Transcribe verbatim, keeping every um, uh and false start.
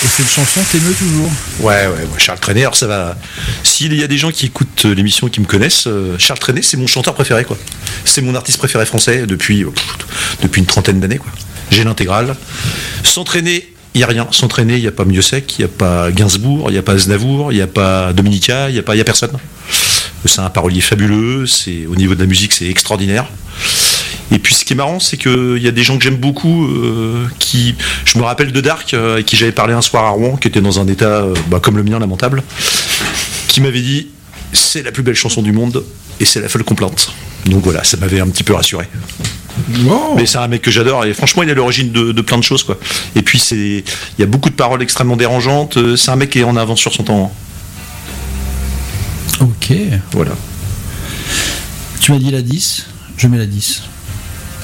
Et cette chanson t'émeut toujours? Ouais, ouais, ouais, Charles Trenet, alors ça va. S'il y a des gens qui écoutent l'émission et qui me connaissent, euh, Charles Trenet, c'est mon chanteur préféré, quoi. C'est mon artiste préféré français depuis, pff, depuis une trentaine d'années, quoi. J'ai l'intégrale. Sans Trenet, il n'y a rien. Sans Trenet, il n'y a pas Miossec, il n'y a pas Gainsbourg, il n'y a pas Aznavour, il n'y a pas Dominica, il n'y a, pas, il y a personne. C'est un parolier fabuleux, c'est, au niveau de la musique, c'est extraordinaire. Et puis ce qui est marrant, c'est qu'il y a des gens que j'aime beaucoup, euh, qui, je me rappelle de Dark, euh, avec qui j'avais parlé un soir à Rouen, qui était dans un état euh, bah, comme le mien, lamentable, qui m'avait dit c'est la plus belle chanson du monde et c'est la folle complainte. Donc voilà, ça m'avait un petit peu rassuré. Wow. Mais c'est un mec que j'adore et franchement il est à l'origine de, de plein de choses, quoi. Et puis c'est, il y a beaucoup de paroles extrêmement dérangeantes. C'est un mec qui est en avance sur son temps. Ok. Voilà. Tu m'as dit la dix, je mets la dix.